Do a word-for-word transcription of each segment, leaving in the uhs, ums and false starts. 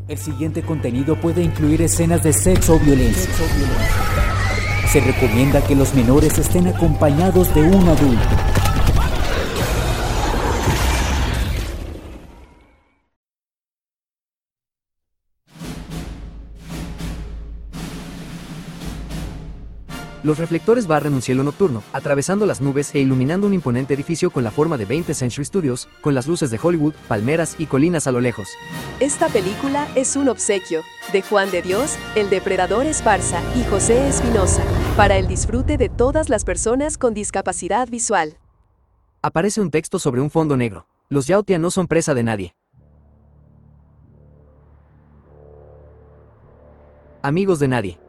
El siguiente contenido puede incluir escenas de sexo o violencia. Se recomienda que los menores estén acompañados de un adulto. Los reflectores barren un cielo nocturno, atravesando las nubes e iluminando un imponente edificio con la forma de veinte Century Studios, con las luces de Hollywood, palmeras y colinas a lo lejos. Esta película es un obsequio de Juan de Dios, el depredador Esparza y José Espinosa, para el disfrute de todas las personas con discapacidad visual. Aparece un texto sobre un fondo negro. Los Yautja no son presa de nadie. Amigos de nadie.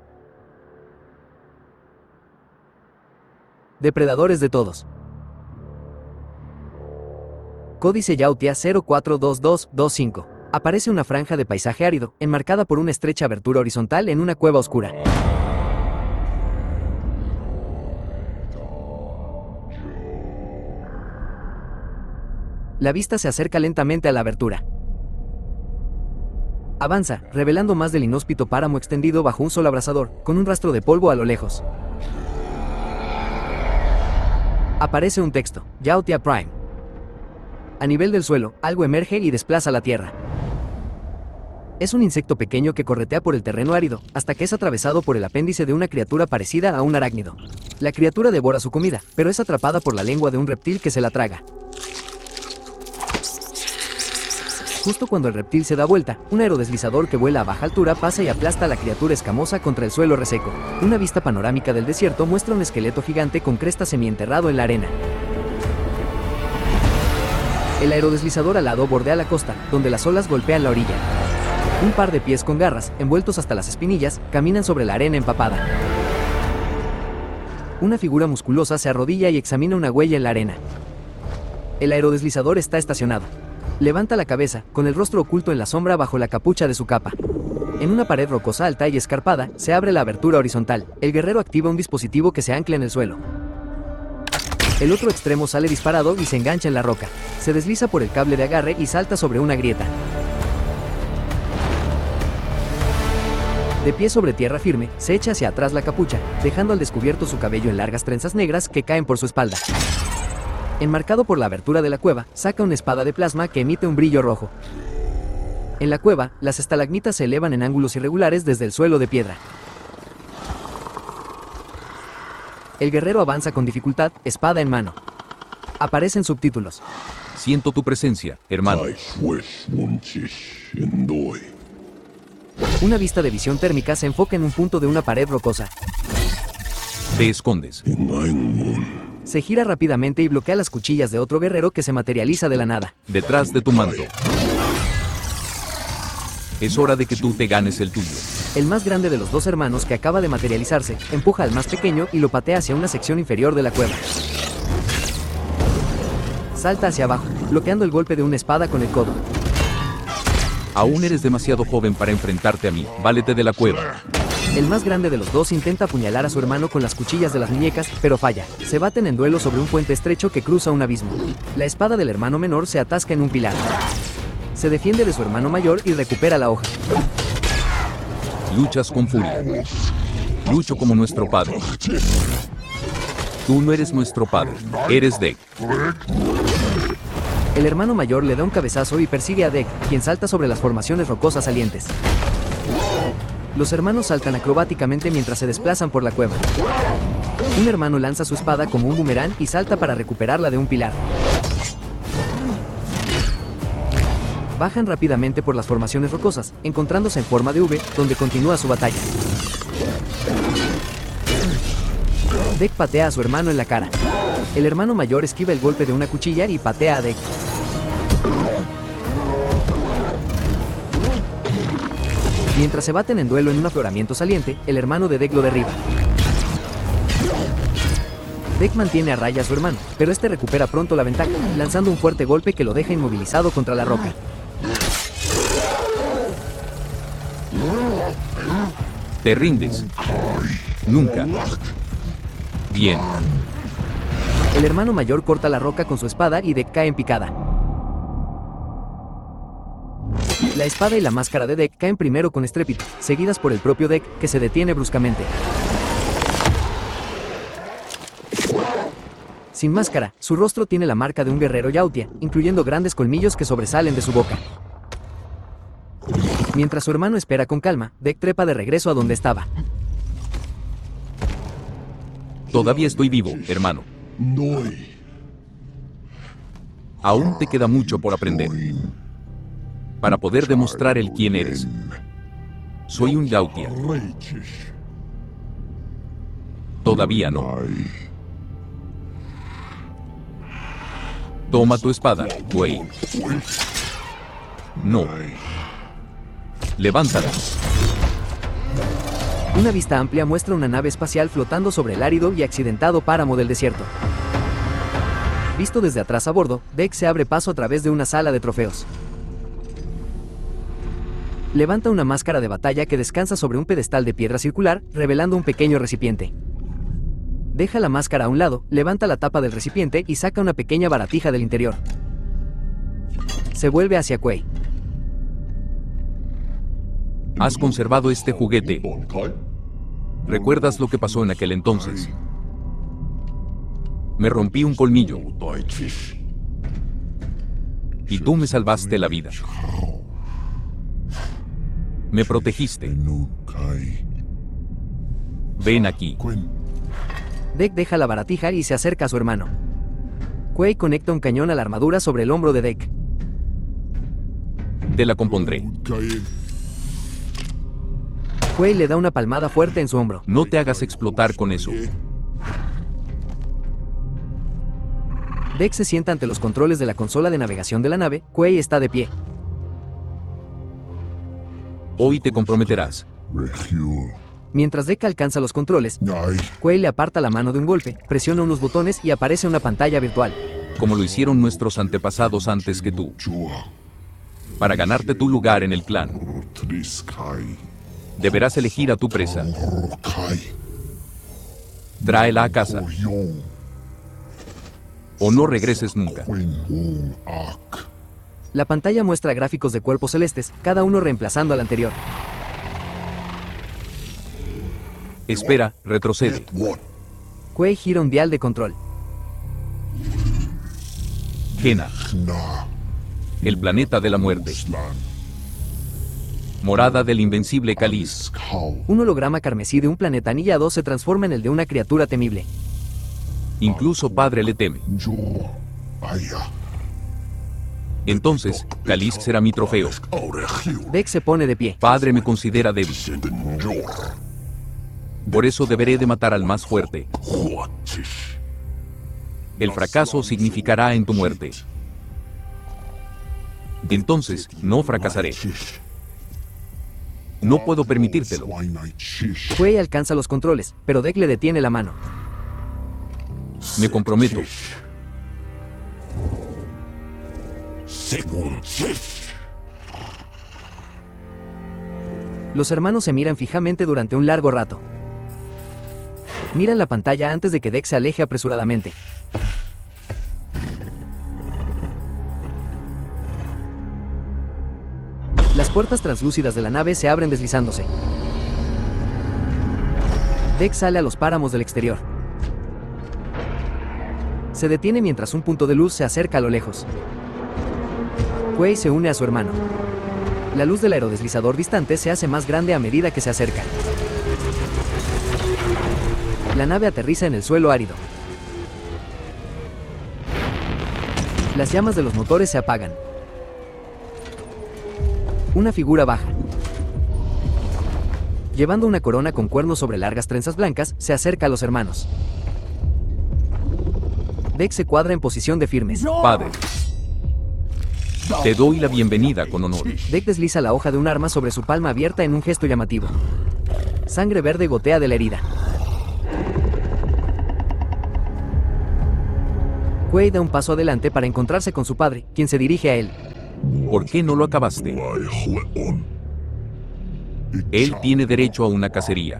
Depredadores de todos. Códice Yautja cero cuatro dos dos dos cinco. Aparece una franja de paisaje árido, enmarcada por una estrecha abertura horizontal en una cueva oscura. La vista se acerca lentamente a la abertura. Avanza, revelando más del inhóspito páramo extendido bajo un sol abrasador, con un rastro de polvo a lo lejos. Aparece un texto, Yautja Prime. A nivel del suelo, algo emerge y desplaza la tierra. Es un insecto pequeño que corretea por el terreno árido, hasta que es atravesado por el apéndice de una criatura parecida a un arácnido. La criatura devora su comida, pero es atrapada por la lengua de un reptil que se la traga. Justo cuando el reptil se da vuelta, un aerodeslizador que vuela a baja altura pasa y aplasta a la criatura escamosa contra el suelo reseco. Una vista panorámica del desierto muestra un esqueleto gigante con cresta semienterrado en la arena. El aerodeslizador alado bordea la costa, donde las olas golpean la orilla. Un par de pies con garras, envueltos hasta las espinillas, caminan sobre la arena empapada. Una figura musculosa se arrodilla y examina una huella en la arena. El aerodeslizador está estacionado. Levanta la cabeza, con el rostro oculto en la sombra bajo la capucha de su capa. En una pared rocosa alta y escarpada, se abre la abertura horizontal. El guerrero activa un dispositivo que se ancla en el suelo. El otro extremo sale disparado y se engancha en la roca. Se desliza por el cable de agarre y salta sobre una grieta. De pie sobre tierra firme, se echa hacia atrás la capucha, dejando al descubierto su cabello en largas trenzas negras que caen por su espalda. Enmarcado por la abertura de la cueva, saca una espada de plasma que emite un brillo rojo. En la cueva, las estalagmitas se elevan en ángulos irregulares desde el suelo de piedra. El guerrero avanza con dificultad, espada en mano. Aparecen subtítulos. Siento tu presencia, hermano. Una vista de visión térmica se enfoca en un punto de una pared rocosa. Te escondes. Se gira rápidamente y bloquea las cuchillas de otro guerrero que se materializa de la nada. Detrás de tu manto. Es hora de que tú te ganes el tuyo. El más grande de los dos hermanos que acaba de materializarse, empuja al más pequeño y lo patea hacia una sección inferior de la cueva. Salta hacia abajo, bloqueando el golpe de una espada con el codo. Aún eres demasiado joven para enfrentarte a mí. Válete de la cueva. El más grande de los dos intenta apuñalar a su hermano con las cuchillas de las muñecas, pero falla. Se baten en duelo sobre un puente estrecho que cruza un abismo. La espada del hermano menor se atasca en un pilar. Se defiende de su hermano mayor y recupera la hoja. Luchas con furia. Lucho como nuestro padre. Tú no eres nuestro padre, eres Deck. El hermano mayor le da un cabezazo y persigue a Deck, quien salta sobre las formaciones rocosas salientes. Los hermanos saltan acrobáticamente mientras se desplazan por la cueva. Un hermano lanza su espada como un boomerang y salta para recuperarla de un pilar. Bajan rápidamente por las formaciones rocosas, encontrándose en forma de V, donde continúa su batalla. Deck patea a su hermano en la cara. El hermano mayor esquiva el golpe de una cuchilla y patea a Deck. Mientras se baten en duelo en un afloramiento saliente, el hermano de Deck lo derriba. Deck mantiene a raya a su hermano, pero este recupera pronto la ventaja, lanzando un fuerte golpe que lo deja inmovilizado contra la roca. Te rindes. Nunca. Bien. El hermano mayor corta la roca con su espada y Deck cae en picada. La espada y la máscara de Deck caen primero con estrépito, seguidas por el propio Deck, que se detiene bruscamente. Sin máscara, su rostro tiene la marca de un guerrero Yautja, incluyendo grandes colmillos que sobresalen de su boca. Mientras su hermano espera con calma, Deck trepa de regreso a donde estaba. Todavía estoy vivo, hermano. Aún te queda mucho por aprender. Para poder demostrar el quién eres. Soy un Yautja. Todavía no. Toma tu espada, güey. No. Levántala. Una vista amplia muestra una nave espacial flotando sobre el árido y accidentado páramo del desierto. Visto desde atrás a bordo, Deck se abre paso a través de una sala de trofeos. Levanta una máscara de batalla que descansa sobre un pedestal de piedra circular, revelando un pequeño recipiente. Deja la máscara a un lado, levanta la tapa del recipiente y saca una pequeña baratija del interior. Se vuelve hacia Kuei. Has conservado este juguete. ¿Recuerdas lo que pasó en aquel entonces? Me rompí un colmillo. Y tú me salvaste la vida. Me protegiste. Ven aquí. Deck deja la baratija y se acerca a su hermano. Kuei conecta un cañón a la armadura sobre el hombro de Deck. Te la compondré. Kuei le da una palmada fuerte en su hombro. No te hagas explotar con eso. Deck se sienta ante los controles de la consola de navegación de la nave. Kuei está de pie. Hoy te comprometerás. Mientras Deck alcanza los controles, Kuei le aparta la mano de un golpe, presiona unos botones y aparece una pantalla virtual. Como lo hicieron nuestros antepasados antes que tú. Para ganarte tu lugar en el clan. Deberás elegir a tu presa. Tráela a casa. O no regreses nunca. La pantalla muestra gráficos de cuerpos celestes, cada uno reemplazando al anterior. Espera, retrocede. Kuei gira un dial de control. Jena. El planeta de la muerte. Morada del invencible Caliz. Un holograma carmesí de un planeta anillado se transforma en el de una criatura temible. Incluso Padre le teme. Entonces, Caliz será mi trofeo. Deck se pone de pie. Padre me considera débil. Por eso deberé de matar al más fuerte. El fracaso significará en tu muerte. Entonces, no fracasaré. No puedo permitírtelo. Kuei alcanza los controles, pero Deck le detiene la mano. Me comprometo. Los hermanos se miran fijamente durante un largo rato. Miran la pantalla antes de que Deck se aleje apresuradamente. Las puertas translúcidas de la nave se abren deslizándose. Deck sale a los páramos del exterior. Se detiene mientras un punto de luz se acerca a lo lejos. Kuei se une a su hermano. La luz del aerodeslizador distante se hace más grande a medida que se acerca. La nave aterriza en el suelo árido. Las llamas de los motores se apagan. Una figura baja. Llevando una corona con cuernos sobre largas trenzas blancas, se acerca a los hermanos. Deck se cuadra en posición de firmes. Padre. Te doy la bienvenida con honor. Deck desliza la hoja de un arma sobre su palma abierta en un gesto llamativo. Sangre verde gotea de la herida. Kuei da un paso adelante para encontrarse con su padre, quien se dirige a él. ¿Por qué no lo acabaste? Él tiene derecho a una cacería.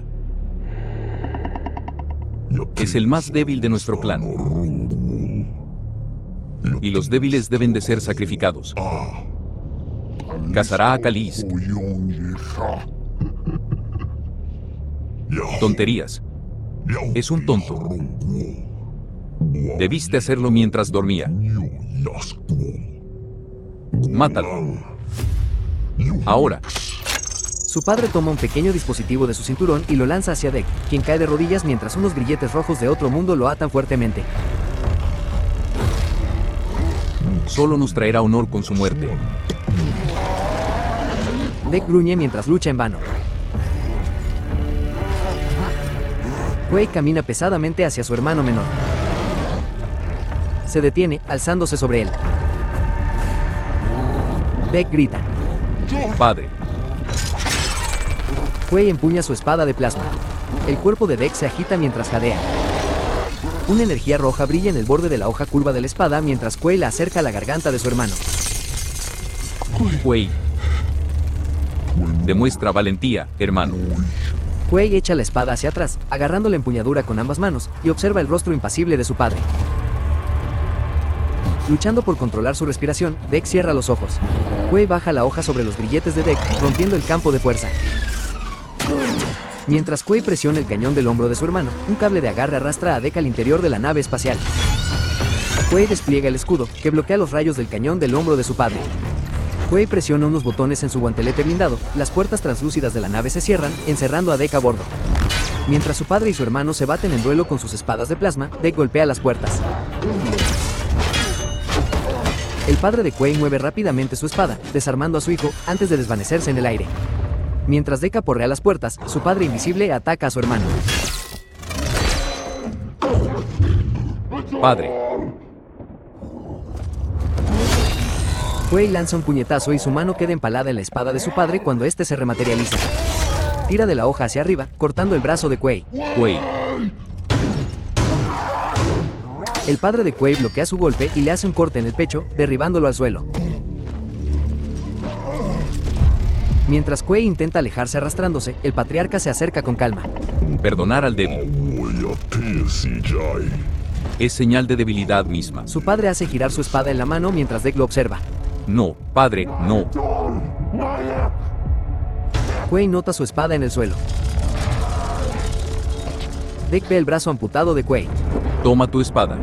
Es el más débil de nuestro clan. Y los débiles deben de ser sacrificados. Cazará a Kalisk. Tonterías. Es un tonto. Debiste hacerlo mientras dormía. Mátalo. Ahora. Su padre toma un pequeño dispositivo de su cinturón y lo lanza hacia Deck, quien cae de rodillas mientras unos grilletes rojos de otro mundo lo atan fuertemente. Solo nos traerá honor con su muerte. Deck gruñe mientras lucha en vano. Quay camina pesadamente hacia su hermano menor. Se detiene, alzándose sobre él. Deck grita. Padre. Quay empuña su espada de plasma. El cuerpo de Deck se agita mientras jadea. Una energía roja brilla en el borde de la hoja curva de la espada mientras Quay la acerca a la garganta de su hermano. Quay. Demuestra valentía, hermano. Quay echa la espada hacia atrás, agarrando la empuñadura con ambas manos, y observa el rostro impasible de su padre. Luchando por controlar su respiración, Deck cierra los ojos. Quay baja la hoja sobre los grilletes de Deck, rompiendo el campo de fuerza. Mientras Quay presiona el cañón del hombro de su hermano, un cable de agarre arrastra a Deck al interior de la nave espacial. Quay despliega el escudo, que bloquea los rayos del cañón del hombro de su padre. Quay presiona unos botones en su guantelete blindado, las puertas translúcidas de la nave se cierran, encerrando a Deck a bordo. Mientras su padre y su hermano se baten en duelo con sus espadas de plasma, Deck golpea las puertas. El padre de Quay mueve rápidamente su espada, desarmando a su hijo, antes de desvanecerse en el aire. Mientras Deck aporrea las puertas, su padre invisible ataca a su hermano. Padre. Quay lanza un puñetazo y su mano queda empalada en la espada de su padre cuando éste se rematerializa. Tira de la hoja hacia arriba, cortando el brazo de Quay. Quay. El padre de Quay bloquea su golpe y le hace un corte en el pecho, derribándolo al suelo. Mientras Quay intenta alejarse arrastrándose, el patriarca se acerca con calma. Perdonar al débil. Es señal de debilidad misma. Su padre hace girar su espada en la mano mientras Deck lo observa. No, padre, no. Quay nota su espada en el suelo. Deck ve el brazo amputado de Quay. Toma tu espada.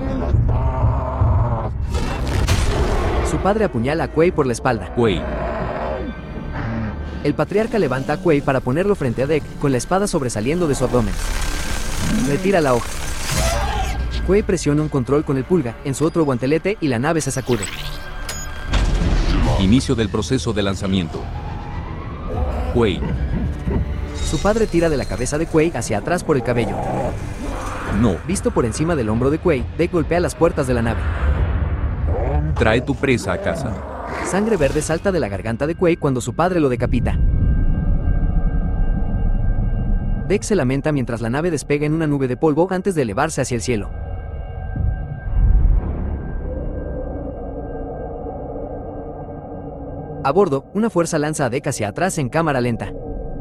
Su padre apuñala a Quay por la espalda. Quay. El patriarca levanta a Quay para ponerlo frente a Deck, con la espada sobresaliendo de su abdomen. Retira la hoja. Quay presiona un control con el pulgar en su otro guantelete y la nave se sacude. Inicio del proceso de lanzamiento. Quay. Su padre tira de la cabeza de Quay hacia atrás por el cabello. No. Visto por encima del hombro de Quay, Deck golpea las puertas de la nave. Trae tu presa a casa. Sangre verde salta de la garganta de Quay cuando su padre lo decapita. Deck se lamenta mientras la nave despega en una nube de polvo antes de elevarse hacia el cielo. A bordo, una fuerza lanza a Deck hacia atrás en cámara lenta.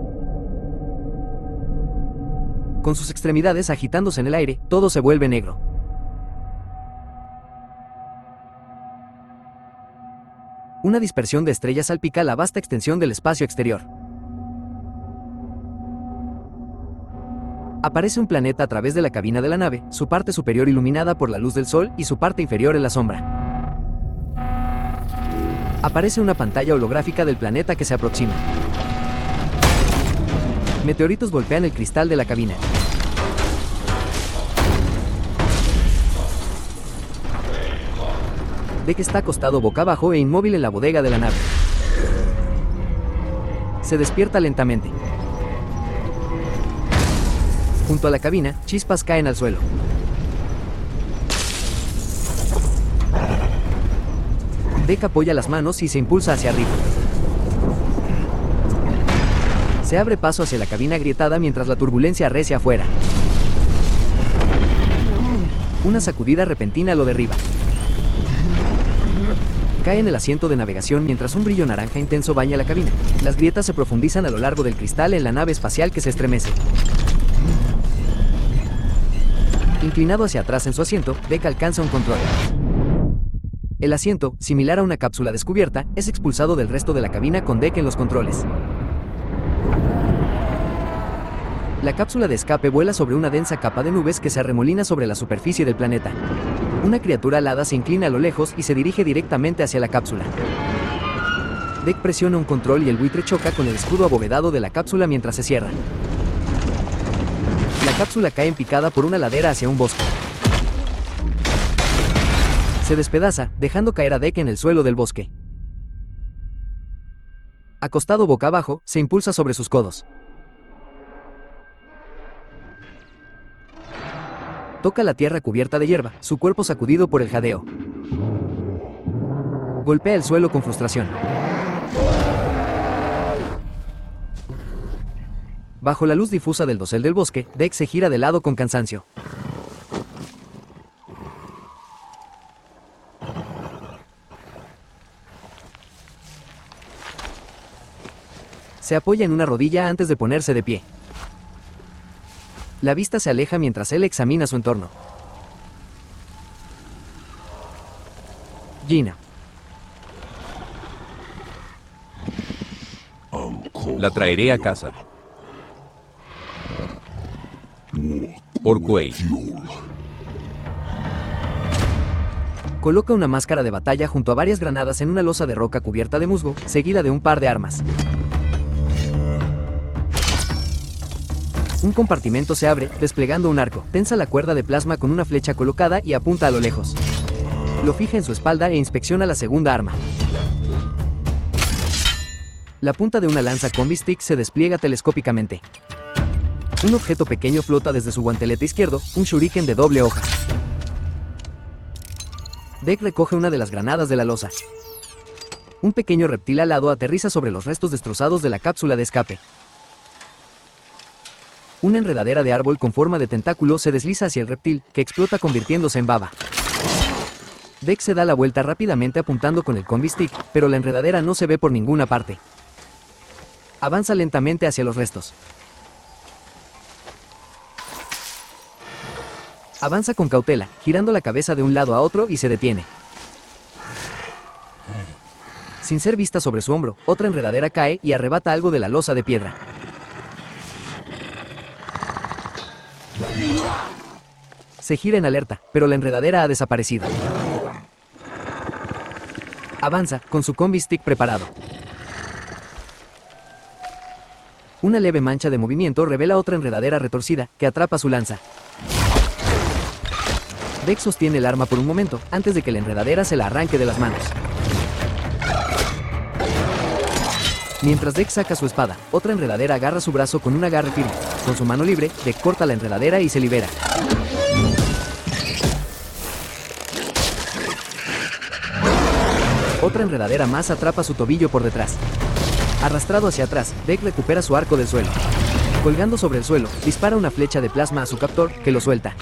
Con sus extremidades agitándose en el aire, todo se vuelve negro. Una dispersión de estrellas salpica la vasta extensión del espacio exterior. Aparece un planeta a través de la cabina de la nave, su parte superior iluminada por la luz del sol y su parte inferior en la sombra. Aparece una pantalla holográfica del planeta que se aproxima. Meteoritos golpean el cristal de la cabina. Deck está acostado boca abajo e inmóvil en la bodega de la nave. Se despierta lentamente. Junto a la cabina, chispas caen al suelo. Deck apoya las manos y se impulsa hacia arriba. Se abre paso hacia la cabina agrietada mientras la turbulencia arrecia afuera. Una sacudida repentina lo derriba. Cae en el asiento de navegación mientras un brillo naranja intenso baña la cabina. Las grietas se profundizan a lo largo del cristal en la nave espacial que se estremece. Inclinado hacia atrás en su asiento, Deck alcanza un control. El asiento, similar a una cápsula descubierta, es expulsado del resto de la cabina con Deke en los controles. La cápsula de escape vuela sobre una densa capa de nubes que se arremolina sobre la superficie del planeta. Una criatura alada se inclina a lo lejos y se dirige directamente hacia la cápsula. Deke presiona un control y el buitre choca con el escudo abovedado de la cápsula mientras se cierra. La cápsula cae en picada por una ladera hacia un bosque. Se despedaza, dejando caer a Deke en el suelo del bosque. Acostado boca abajo, se impulsa sobre sus codos. Toca la tierra cubierta de hierba, su cuerpo sacudido por el jadeo. Golpea el suelo con frustración. Bajo la luz difusa del dosel del bosque, Deke se gira de lado con cansancio. Se apoya en una rodilla antes de ponerse de pie. La vista se aleja mientras él examina su entorno. Gina. La traeré a casa. Por Quaid. Coloca una máscara de batalla junto a varias granadas en una losa de roca cubierta de musgo, seguida de un par de armas. Un compartimento se abre, desplegando un arco. Tensa la cuerda de plasma con una flecha colocada y apunta a lo lejos. Lo fija en su espalda e inspecciona la segunda arma. La punta de una lanza combi stick se despliega telescópicamente. Un objeto pequeño flota desde su guantelete izquierdo, un shuriken de doble hoja. Deke recoge una de las granadas de la losa. Un pequeño reptil alado aterriza sobre los restos destrozados de la cápsula de escape. Una enredadera de árbol con forma de tentáculo se desliza hacia el reptil, que explota convirtiéndose en baba. Deke se da la vuelta rápidamente apuntando con el combi stick, pero la enredadera no se ve por ninguna parte. Avanza lentamente hacia los restos. Avanza con cautela, girando la cabeza de un lado a otro y se detiene. Sin ser vista sobre su hombro, otra enredadera cae y arrebata algo de la losa de piedra. Se gira en alerta, pero la enredadera ha desaparecido. Avanza, con su combi stick preparado. Una leve mancha de movimiento revela otra enredadera retorcida, que atrapa su lanza. Deke sostiene el arma por un momento, antes de que la enredadera se la arranque de las manos. Mientras Deke saca su espada, otra enredadera agarra su brazo con un agarre firme. Con su mano libre, Deke corta la enredadera y se libera. Otra enredadera más atrapa su tobillo por detrás. Arrastrado hacia atrás, Deke recupera su arco del suelo. Colgando sobre el suelo, dispara una flecha de plasma a su captor, que lo suelta.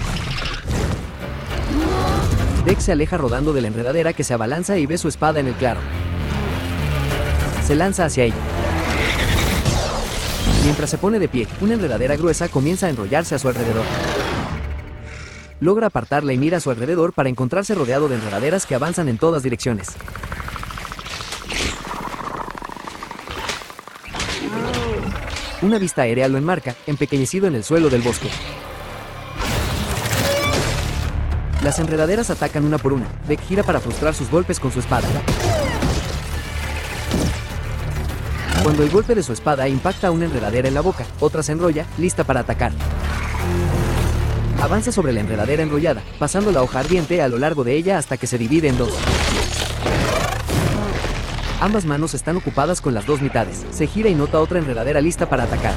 Deke se aleja rodando de la enredadera que se abalanza y ve su espada en el claro. Se lanza hacia ella. Mientras se pone de pie, una enredadera gruesa comienza a enrollarse a su alrededor. Logra apartarla y mira a su alrededor para encontrarse rodeado de enredaderas que avanzan en todas direcciones. Una vista aérea lo enmarca, empequeñecido en el suelo del bosque. Las enredaderas atacan una por una. Deke gira para frustrar sus golpes con su espada. Cuando el golpe de su espada impacta a una enredadera en la boca, otra se enrolla, lista para atacar. Avanza sobre la enredadera enrollada, pasando la hoja ardiente a lo largo de ella hasta que se divide en dos. Ambas manos están ocupadas con las dos mitades. Se gira y nota otra enredadera lista para atacar.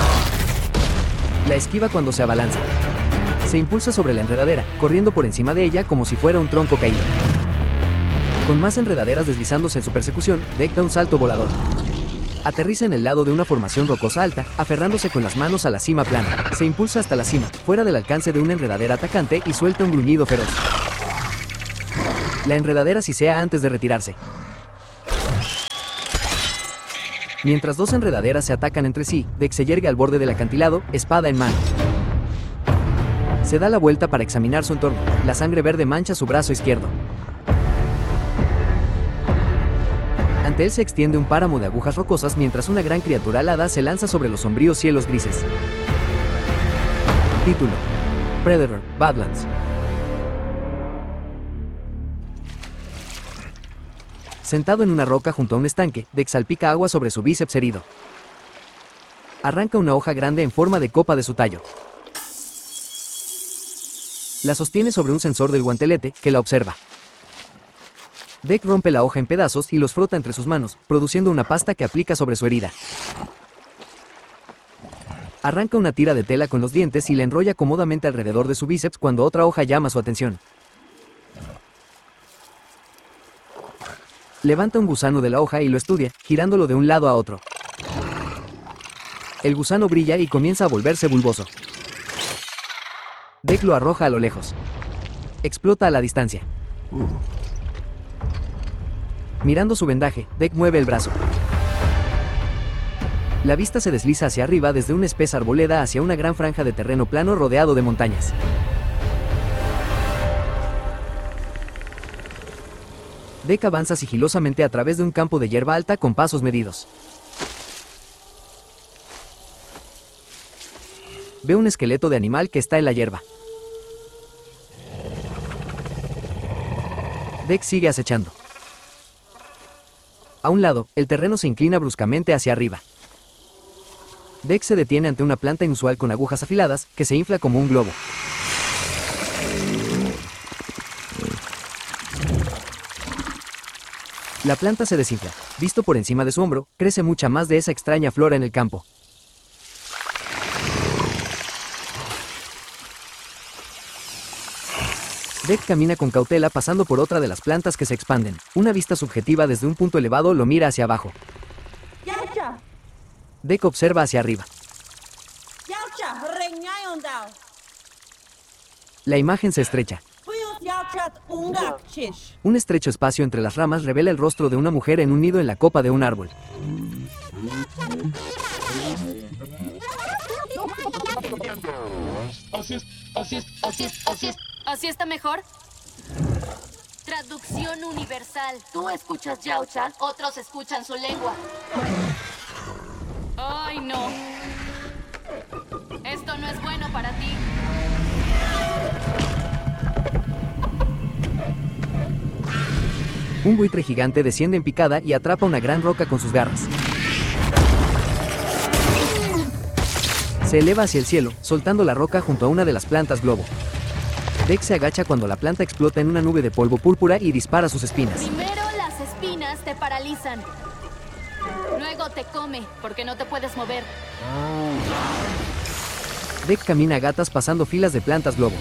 La esquiva cuando se abalanza. Se impulsa sobre la enredadera, corriendo por encima de ella como si fuera un tronco caído. Con más enredaderas deslizándose en su persecución, Deke da un salto volador. Aterriza en el lado de una formación rocosa alta, aferrándose con las manos a la cima plana. Se impulsa hasta la cima, fuera del alcance de una enredadera atacante y suelta un gruñido feroz. La enredadera sisea antes de retirarse. Mientras dos enredaderas se atacan entre sí, Deke se yergue al borde del acantilado, espada en mano. Se da la vuelta para examinar su entorno. La sangre verde mancha su brazo izquierdo. Ante él se extiende un páramo de agujas rocosas mientras una gran criatura alada se lanza sobre los sombríos cielos grises. Título: Predator, Badlands. Sentado en una roca junto a un estanque, Dek salpica agua sobre su bíceps herido. Arranca una hoja grande en forma de copa de su tallo. La sostiene sobre un sensor del guantelete, que la observa. Dek rompe la hoja en pedazos y los frota entre sus manos, produciendo una pasta que aplica sobre su herida. Arranca una tira de tela con los dientes y la enrolla cómodamente alrededor de su bíceps cuando otra hoja llama su atención. Levanta un gusano de la hoja y lo estudia, girándolo de un lado a otro. El gusano brilla y comienza a volverse bulboso. Dek lo arroja a lo lejos. Explota a la distancia. Mirando su vendaje, Dek mueve el brazo. La vista se desliza hacia arriba desde una espesa arboleda hacia una gran franja de terreno plano rodeado de montañas. Dek avanza sigilosamente a través de un campo de hierba alta con pasos medidos. Ve un esqueleto de animal que está en la hierba. Dek sigue acechando. A un lado, el terreno se inclina bruscamente hacia arriba. Dek se detiene ante una planta inusual con agujas afiladas, que se infla como un globo. La planta se desinfla. Visto por encima de su hombro, crece mucha más de esa extraña flora en el campo. Dek camina con cautela pasando por otra de las plantas que se expanden. Una vista subjetiva desde un punto elevado lo mira hacia abajo. Dek observa hacia arriba. La imagen se estrecha. Un estrecho espacio entre las ramas revela el rostro de una mujer en un nido en la copa de un árbol. Así es, así es, así es, así es. ¿Así está mejor? Traducción universal. Tú escuchas Yao-chan, otros escuchan su lengua. ¡Ay, no! Esto no es bueno para ti. Un buitre gigante desciende en picada y atrapa una gran roca con sus garras. Se eleva hacia el cielo, soltando la roca junto a una de las plantas globo. Dek se agacha cuando la planta explota en una nube de polvo púrpura y dispara sus espinas. Primero las espinas te paralizan. Luego te come, porque no te puedes mover. Dek camina a gatas pasando filas de plantas globo.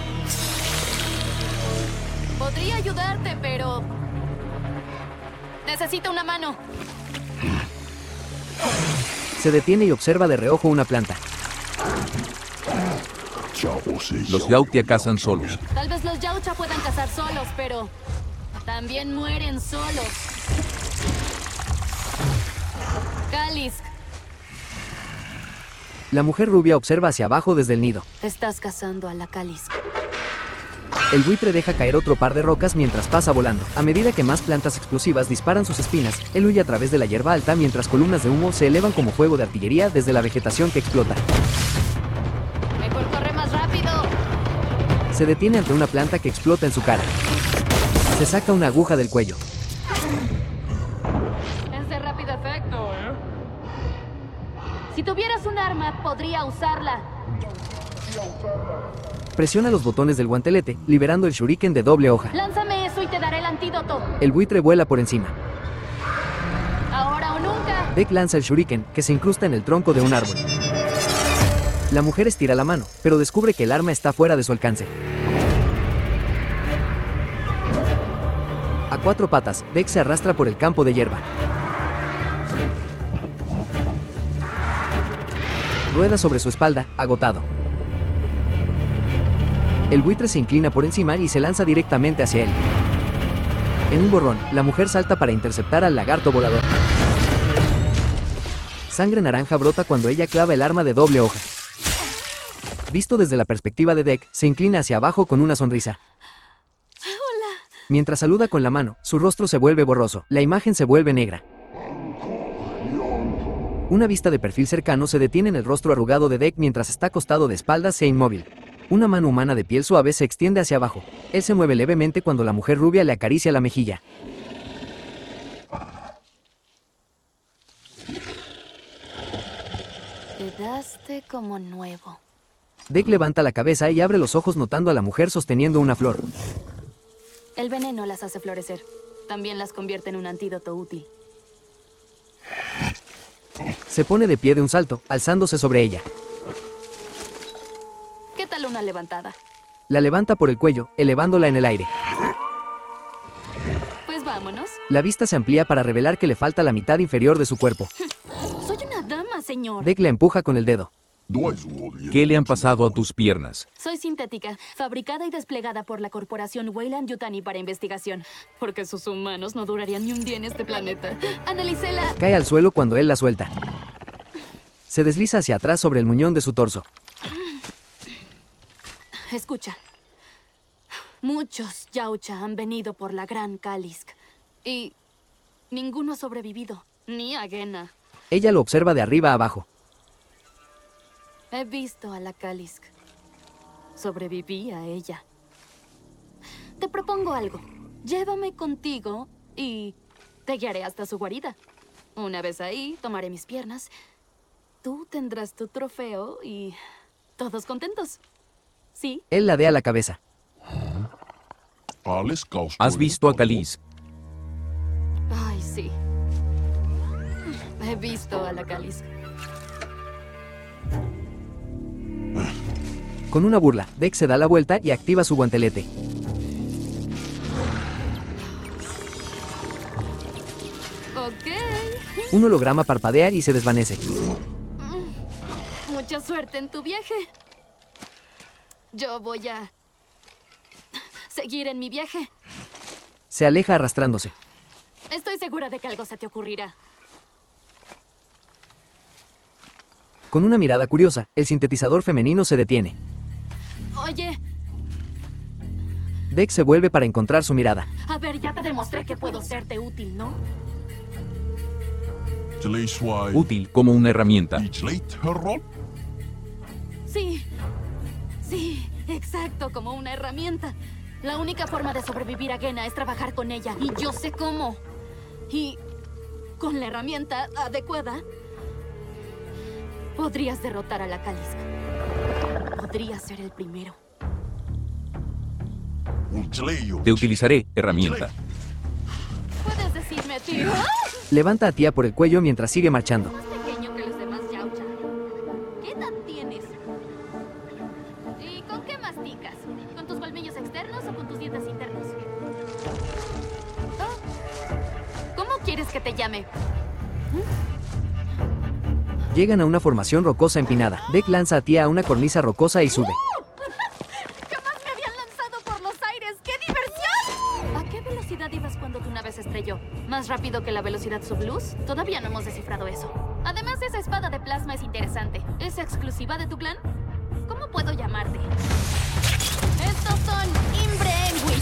Podría ayudarte, pero... necesito una mano. Se detiene y observa de reojo una planta. Los Yautja cazan solos. Tal vez los Yautja puedan cazar solos, pero... también mueren solos. Kalisk. La mujer rubia observa hacia abajo desde el nido. Estás cazando a la Kalisk. El buitre deja caer otro par de rocas mientras pasa volando. A medida que más plantas explosivas disparan sus espinas, él huye a través de la hierba alta mientras columnas de humo se elevan como fuego de artillería desde la vegetación que explota. Mejor corre más rápido. Se detiene ante una planta que explota en su cara. Se saca una aguja del cuello. Es de rápido efecto, ¿eh? Si tuvieras un arma, podría usarla. Presiona los botones del guantelete, liberando el shuriken de doble hoja. Lánzame eso y te daré el antídoto. El buitre vuela por encima. Ahora o nunca. Dek lanza el shuriken, que se incrusta en el tronco de un árbol. La mujer estira la mano, pero descubre que el arma está fuera de su alcance. A cuatro patas, Dek se arrastra por el campo de hierba. Rueda sobre su espalda, agotado. El buitre se inclina por encima y se lanza directamente hacia él. En un borrón, la mujer salta para interceptar al lagarto volador. Sangre naranja brota cuando ella clava el arma de doble hoja. Visto desde la perspectiva de Dek, se inclina hacia abajo con una sonrisa. Hola. Mientras saluda con la mano, su rostro se vuelve borroso, la imagen se vuelve negra. Una vista de perfil cercano se detiene en el rostro arrugado de Deck mientras está acostado de espaldas e inmóvil. Una mano humana de piel suave se extiende hacia abajo. Él se mueve levemente cuando la mujer rubia le acaricia la mejilla. Quedaste como nuevo. Deck levanta la cabeza y abre los ojos notando a la mujer sosteniendo una flor. El veneno las hace florecer. También las convierte en un antídoto útil. Se pone de pie de un salto, alzándose sobre ella. ¿Qué tal una levantada? La levanta por el cuello, elevándola en el aire. Pues vámonos. La vista se amplía para revelar que le falta la mitad inferior de su cuerpo. Soy una dama, señor. Deck la empuja con el dedo. ¿Qué le han pasado a tus piernas? Soy sintética, fabricada y desplegada por la corporación Weyland Yutani para investigación. Porque sus humanos no durarían ni un día en este planeta. Analicé la... Cae al suelo cuando él la suelta. Se desliza hacia atrás sobre el muñón de su torso. Escucha. Muchos Yautja han venido por la Gran Kalisk. Y ninguno ha sobrevivido. Ni Agena. Ella lo observa de arriba a abajo. He visto a la Kalisk. Sobreviví a ella. Te propongo algo. Llévame contigo y te guiaré hasta su guarida. Una vez ahí, tomaré mis piernas. Tú tendrás tu trofeo y todos contentos. ¿Sí? Él ladea la cabeza. ¿Has visto a Kalisk? Ay, sí. He visto a la Kalisk. Con una burla, Deck se da la vuelta y activa su guantelete. Ok. Un holograma parpadea y se desvanece. Mucha suerte en tu viaje. Yo voy a seguir en mi viaje. Se aleja arrastrándose. Estoy segura de que algo se te ocurrirá. Con una mirada curiosa, el sintetizador femenino se detiene. Oye, Deck se vuelve para encontrar su mirada. a ver, ya te demostré que puedo serte útil, ¿no? Útil como una herramienta. Sí, sí, exacto, como una herramienta. La única forma de sobrevivir a Gena es trabajar con ella, y yo sé cómo. Y con la herramienta adecuada, podrías derrotar a la Kalisk. Podrías ser el primero. Te utilizaré, herramienta. Puedes decirme, tío. Levanta a Tía por el cuello mientras sigue marchando. Más pequeño que los demás Yautja. ¿Qué edad tienes? ¿Y con qué masticas? ¿Con tus colmillos externos o con tus dientes internos? Oh. ¿Cómo quieres que te llame? Llegan a una formación rocosa empinada. Deck lanza a Tía a una cornisa rocosa y sube. ¡Jamás me habían lanzado por los aires! ¡Qué diversión! ¿A qué velocidad ibas cuando tu nave se estrelló? ¿Más rápido que la velocidad subluz? Todavía no hemos descifrado eso. Además, esa espada de plasma es interesante. ¿Es exclusiva de tu clan? ¿Cómo puedo llamarte? Estos son Imbreenwis.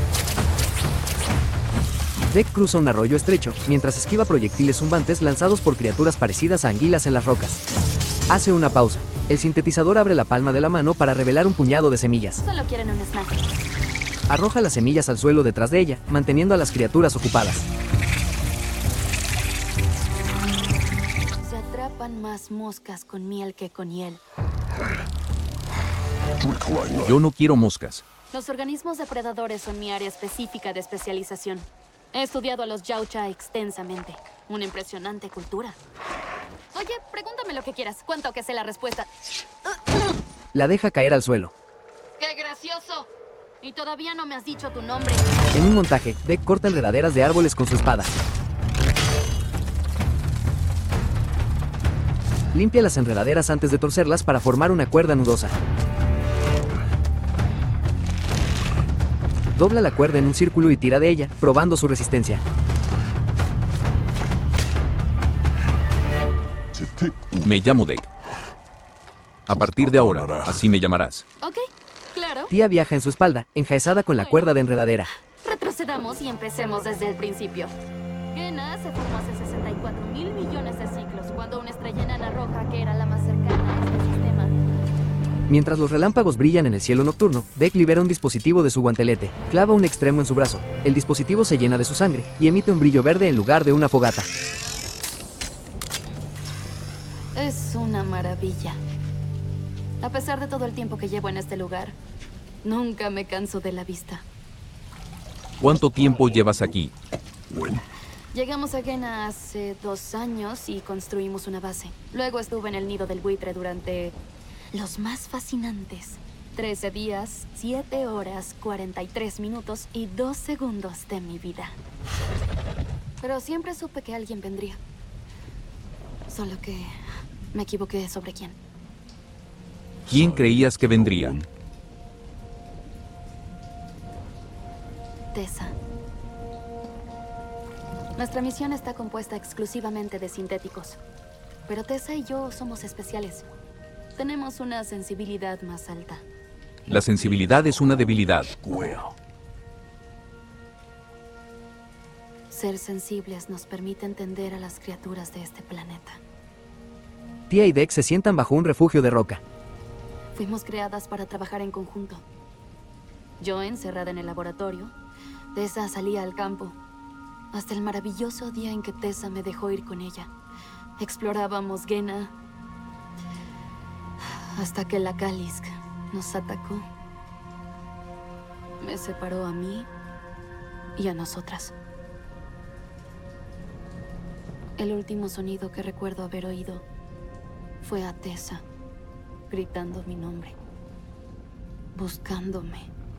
Deck cruza un arroyo estrecho, mientras esquiva proyectiles zumbantes lanzados por criaturas parecidas a anguilas en las rocas. Hace una pausa. El sintetizador abre la palma de la mano para revelar un puñado de semillas. Solo quieren un snack. Arroja las semillas al suelo detrás de ella, manteniendo a las criaturas ocupadas. Se atrapan más moscas con miel que con hiel. Yo no quiero moscas. Los organismos depredadores son mi área específica de especialización. He estudiado a los Yautja extensamente. Una impresionante cultura. Oye, pregúntame lo que quieras. Cuánto que sé la respuesta. La deja caer al suelo. ¡Qué gracioso! Y todavía no me has dicho tu nombre. En un montaje, Deck corta enredaderas de árboles con su espada. Limpia las enredaderas antes de torcerlas para formar una cuerda nudosa. Dobla la cuerda en un círculo y tira de ella, probando su resistencia. Me llamo Deck. A partir de ahora, así me llamarás. Ok, claro. Tía viaja en su espalda, enjaezada con la cuerda de enredadera. Retrocede. Retrocedamos y empecemos desde el principio. Gena se formó hace sesenta y cuatro mil millones de ciclos, cuando una estrella enana roja, que era la más cercana a este sistema. Mientras los relámpagos brillan en el cielo nocturno, Deck libera un dispositivo de su guantelete, clava un extremo en su brazo. El dispositivo se llena de su sangre y emite un brillo verde en lugar de una fogata. Es una maravilla. A pesar de todo el tiempo que llevo en este lugar, nunca me canso de la vista. ¿Cuánto tiempo llevas aquí? Llegamos a Gena hace dos años y construimos una base. Luego estuve en el nido del buitre durante los más fascinantes trece días, siete horas, cuarenta y tres minutos y dos segundos de mi vida. Pero siempre supe que alguien vendría. Solo que me equivoqué sobre quién. ¿Quién creías que vendría? Tessa. Nuestra misión está compuesta exclusivamente de sintéticos. Pero Tessa y yo somos especiales. Tenemos una sensibilidad más alta. La sensibilidad es una debilidad. Ser sensibles nos permite entender a las criaturas de este planeta. Tia y Deck se sientan bajo un refugio de roca. Fuimos creadas para trabajar en conjunto. Yo encerrada en el laboratorio, Tessa salía al campo. Hasta el maravilloso día en que Tessa me dejó ir con ella. Explorábamos Gena hasta que la Kalisk nos atacó. Me separó a mí y a nosotras. El último sonido que recuerdo haber oído fue a Tessa gritando mi nombre, buscándome.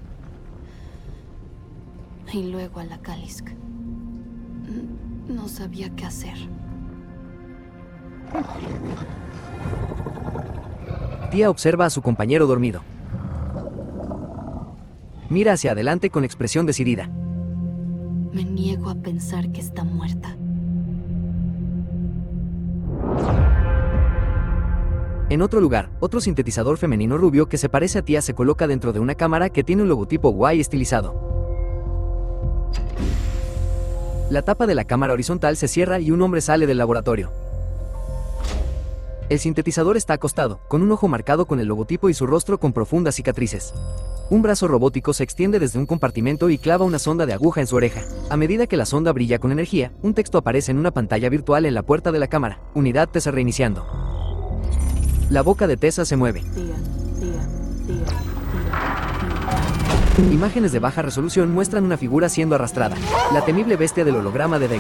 Y luego a la Kalisk. No sabía qué hacer. Tia observa a su compañero dormido. Mira hacia adelante con expresión decidida. Me niego a pensar que está muerta. En otro lugar, otro sintetizador femenino rubio que se parece a Tia se coloca dentro de una cámara que tiene un logotipo guay estilizado. La tapa de la cámara horizontal se cierra y un hombre sale del laboratorio. El sintetizador está acostado, con un ojo marcado con el logotipo y su rostro con profundas cicatrices. Un brazo robótico se extiende desde un compartimento y clava una sonda de aguja en su oreja. A medida que la sonda brilla con energía, un texto aparece en una pantalla virtual en la puerta de la cámara. Unidad Tessa reiniciando. La boca de Tessa se mueve. Tía, tía, tía, tía. Imágenes de baja resolución muestran una figura siendo arrastrada. La temible bestia del holograma de Deck.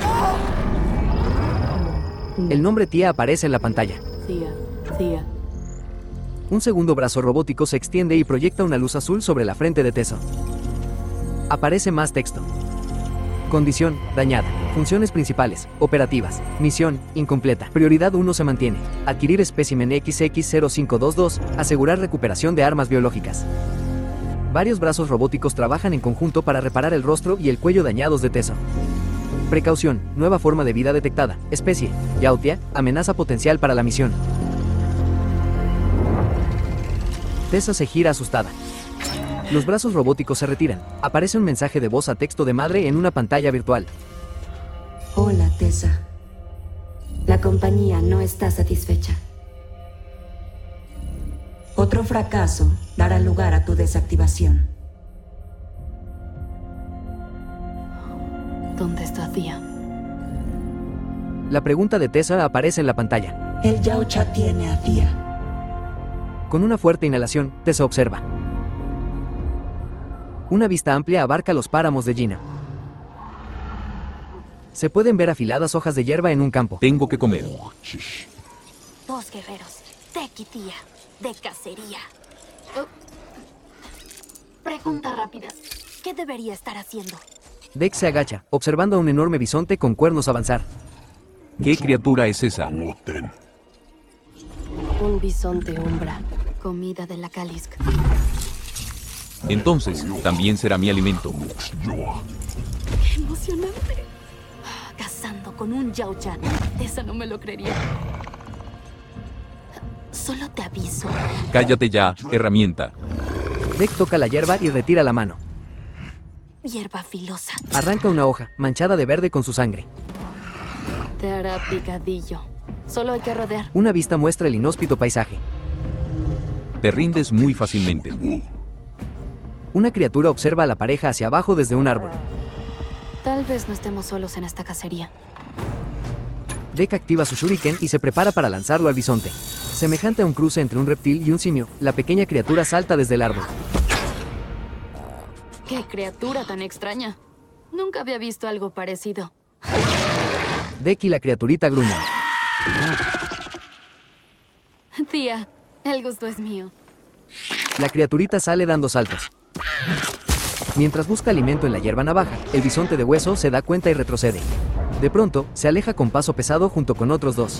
El nombre Tia aparece en la pantalla. Tía, tía. Un segundo brazo robótico se extiende y proyecta una luz azul sobre la frente de Tessa. Aparece más texto. Condición, dañada. Funciones principales, operativas. Misión, incompleta. Prioridad uno se mantiene. Adquirir espécimen equis equis cero cinco dos dos. Asegurar recuperación de armas biológicas. Varios brazos robóticos trabajan en conjunto para reparar el rostro y el cuello dañados de Tessa. Precaución, nueva forma de vida detectada. Especie, Yautia, amenaza potencial para la misión. Tessa se gira asustada. Los brazos robóticos se retiran. Aparece un mensaje de voz a texto de madre en una pantalla virtual. Hola, Tessa. La compañía no está satisfecha. Otro fracaso dará lugar a tu desactivación. ¿Dónde está Tia? La pregunta de Tessa aparece en la pantalla. El Yautja tiene a Tia. Con una fuerte inhalación, Tessa observa. Una vista amplia abarca los páramos de Gina. Se pueden ver afiladas hojas de hierba en un campo. Tengo que comer. Dos guerreros, Deck y Tia, de cacería. Oh. Pregunta rápida. ¿Qué debería estar haciendo? Deck se agacha, observando a un enorme bisonte con cuernos avanzar. ¿Qué criatura es esa? Un bisonte umbra, comida de la Kalisk. Entonces, también será mi alimento. ¡Qué emocionante! Cazando con un Yautja. Esa no me lo creería. Solo te aviso. Cállate ya, herramienta. Deck toca la hierba y retira la mano. hierba filosa. Arranca una hoja, manchada de verde con su sangre. Te hará picadillo. Solo hay que rodear. Una vista muestra el inhóspito paisaje. Te rindes muy fácilmente. Una criatura observa a la pareja hacia abajo desde un árbol. Tal vez no estemos solos en esta cacería. Deck activa su shuriken y se prepara para lanzarlo al bisonte. Semejante a un cruce entre un reptil y un simio, la pequeña criatura salta desde el árbol. ¡Qué criatura tan extraña! Nunca había visto algo parecido. Deck y la criaturita gruñen. Tía, el gusto es mío. La criaturita sale dando saltos. Mientras busca alimento en la hierba navaja, el bisonte de hueso se da cuenta y retrocede. De pronto, se aleja con paso pesado junto con otros dos.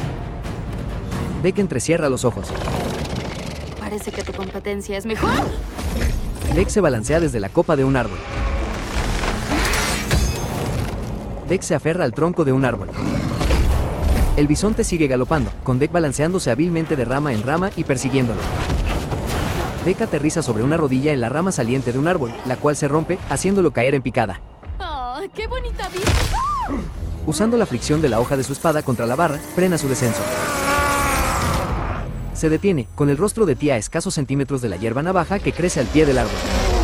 Deck entrecierra los ojos. Parece que tu competencia es mejor. Deck se balancea desde la copa de un árbol. Deck se aferra al tronco de un árbol. El bisonte sigue galopando, con Deck balanceándose hábilmente de rama en rama y persiguiéndolo. Deck aterriza sobre una rodilla en la rama saliente de un árbol, la cual se rompe, haciéndolo caer en picada. ¡Oh, qué bonita vista! Usando la fricción de la hoja de su espada contra la barra, frena su descenso. Se detiene, con el rostro de tía a escasos centímetros de la hierba navaja que crece al pie del árbol.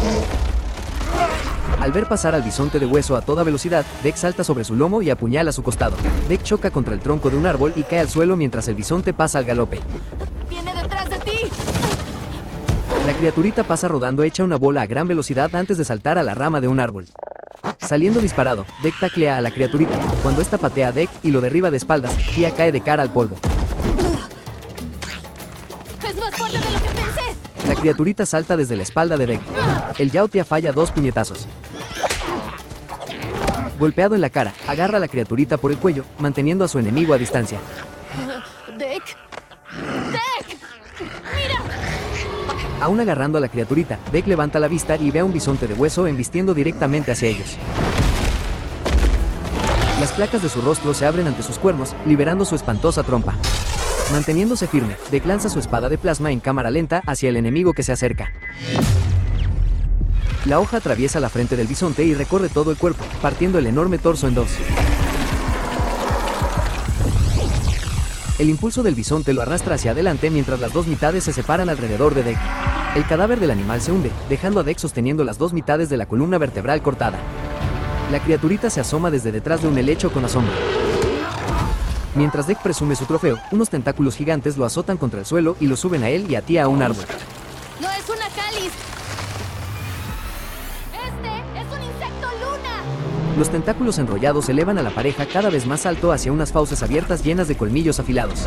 Al ver pasar al bisonte de hueso a toda velocidad, Deck salta sobre su lomo y apuñala su costado. Deck choca contra el tronco de un árbol y cae al suelo mientras el bisonte pasa al galope. ¡Viene detrás de ti! La criaturita pasa rodando hecha una bola a gran velocidad antes de saltar a la rama de un árbol. Saliendo disparado, Deck taclea a la criaturita. Cuando esta patea a Deck y lo derriba de espaldas, tía cae de cara al polvo. ¡Es más fuerte de lo que pensé! La criaturita salta desde la espalda de Deck. El Yautia falla dos puñetazos. Golpeado en la cara, agarra a la criaturita por el cuello, manteniendo a su enemigo a distancia. ¡Deck! ¡Deck! ¡Mira! Aún agarrando a la criaturita, Deck levanta la vista y ve a un bisonte de hueso embistiendo directamente hacia ellos. Las placas de su rostro se abren ante sus cuernos, liberando su espantosa trompa. Manteniéndose firme, Deck lanza su espada de plasma en cámara lenta hacia el enemigo que se acerca. La hoja atraviesa la frente del bisonte y recorre todo el cuerpo, partiendo el enorme torso en dos. El impulso del bisonte lo arrastra hacia adelante mientras las dos mitades se separan alrededor de Deck. El cadáver del animal se hunde, dejando a Deck sosteniendo las dos mitades de la columna vertebral cortada. La criaturita se asoma desde detrás de un helecho con asombro. Mientras Deck presume su trofeo, unos tentáculos gigantes lo azotan contra el suelo y lo suben a él y a tía a un árbol. ¡No es una cáliz! ¡Este es un insecto luna! Los tentáculos enrollados elevan a la pareja cada vez más alto hacia unas fauces abiertas llenas de colmillos afilados.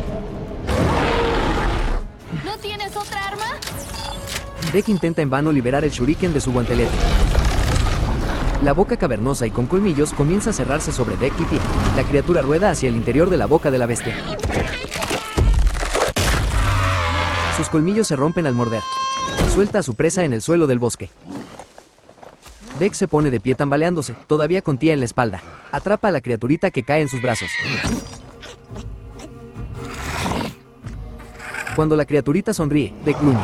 ¿No tienes otra arma? Deck intenta en vano liberar el shuriken de su guantelete. La boca cavernosa y con colmillos comienza a cerrarse sobre Deck y tía. La criatura rueda hacia el interior de la boca de la bestia. Sus colmillos se rompen al morder. Suelta a su presa en el suelo del bosque. Deck se pone de pie tambaleándose, todavía con tía en la espalda. Atrapa a la criaturita que cae en sus brazos. Cuando la criaturita sonríe, Deck gruñe.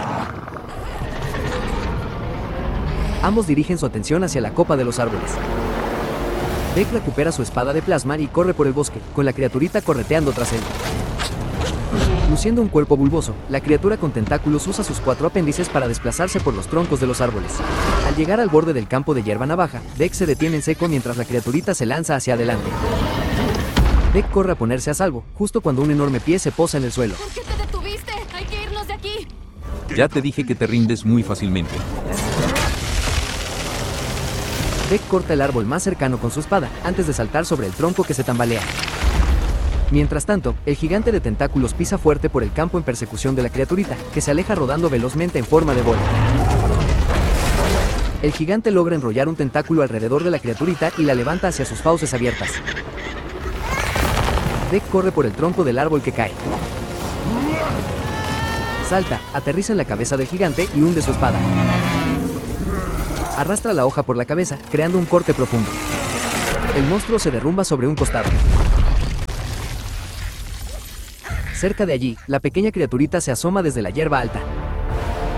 Ambos dirigen su atención hacia la copa de los árboles. Deck recupera su espada de plasma y corre por el bosque, con la criaturita correteando tras él. Luciendo un cuerpo bulboso, la criatura con tentáculos usa sus cuatro apéndices para desplazarse por los troncos de los árboles. Al llegar al borde del campo de hierba navaja, Deck se detiene en seco mientras la criaturita se lanza hacia adelante. Deck corre a ponerse a salvo, justo cuando un enorme pie se posa en el suelo. ¿Por qué te detuviste? Hay que irnos de aquí. Ya te dije que te rindes muy fácilmente. Deck corta el árbol más cercano con su espada, antes de saltar sobre el tronco que se tambalea. Mientras tanto, el gigante de tentáculos pisa fuerte por el campo en persecución de la criaturita, que se aleja rodando velozmente en forma de bola. El gigante logra enrollar un tentáculo alrededor de la criaturita y la levanta hacia sus fauces abiertas. Deck corre por el tronco del árbol que cae. Salta, aterriza en la cabeza del gigante y hunde su espada. Arrastra la hoja por la cabeza, creando un corte profundo. El monstruo se derrumba sobre un costado. Cerca de allí, la pequeña criaturita se asoma desde la hierba alta.